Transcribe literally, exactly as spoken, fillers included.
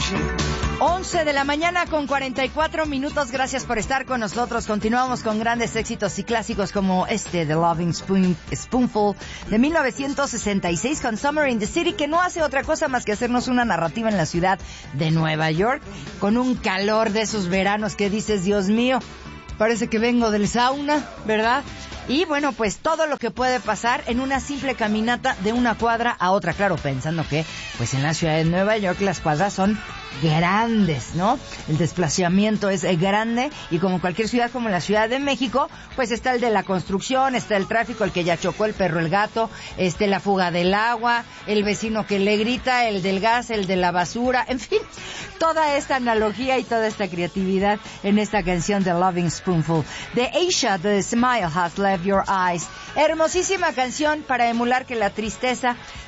once de la mañana con cuarenta y cuatro minutos. Gracias por estar con nosotros. Continuamos con grandes éxitos y clásicos como este The Loving Spoon, Spoonful de mil novecientos sesenta y seis con Summer in the City, que no hace otra cosa más que hacernos una narrativa en la ciudad de Nueva York con un calor de esos veranos que dices, Dios mío, parece que vengo del sauna, ¿verdad? Y bueno, pues todo lo que puede pasar en una simple caminata de una cuadra a otra. Claro, pensando que pues en la ciudad de Nueva York las cuadras son grandes, ¿no? El desplazamiento es grande y como cualquier ciudad como la Ciudad de México, pues está el de la construcción, está el tráfico, el que ya chocó, el perro, el gato, este, la fuga del agua, el vecino que le grita, el del gas, el de la basura, en fin, toda esta analogía y toda esta creatividad en esta canción de Loving Spoonful. De Asia, The Smile Has Left Your Eyes. Hermosísima canción para emular que la tristeza